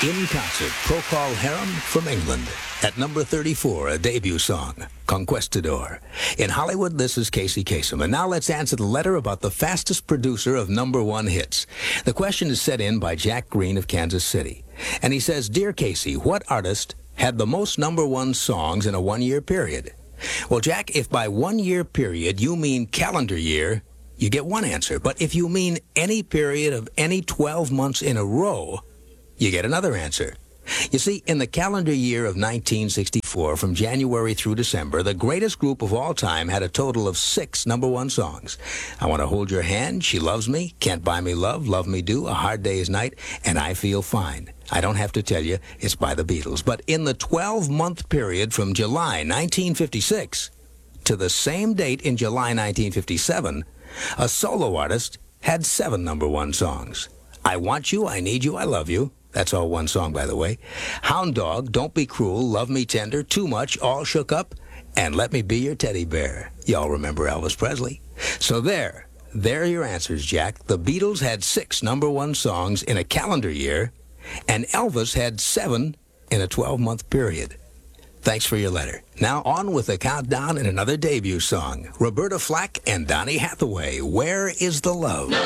In concert, Procol Harum from England. At number 34, a debut song, Conquistador. In Hollywood, this is Casey Kasem. And now let's answer the letter about the fastest producer of number one hits. The question is sent in by Jack Green of Kansas City. And he says, Dear Casey, what artist had the most number one songs in a one-year period? Well, Jack, if by one-year period you mean calendar year, you get one answer. But if you mean any period of any 12 months in a row, you get another answer. You see, in the calendar year of 1964, from January through December, the greatest group of all time had a total of 6 number one songs. I Want to Hold Your Hand, She Loves Me, Can't Buy Me Love, Love Me Do, A Hard Day's Night, and I Feel Fine. I don't have to tell you, it's by the Beatles. But in the 12-month period from July 1956 to the same date in July 1957, a solo artist had 7 number one songs. I Want You, I Need You, I Love You. That's all one song, by the way. Hound Dog, Don't Be Cruel, Love Me Tender, Too Much, All Shook Up, and Let Me Be Your Teddy Bear. Y'all remember Elvis Presley. So there are your answers, Jack. The Beatles had 6 number one songs in a calendar year, and Elvis had 7 in a 12-month period. Thanks for your letter. Now on with the countdown and another debut song. Roberta Flack and Donny Hathaway, Where is the Love?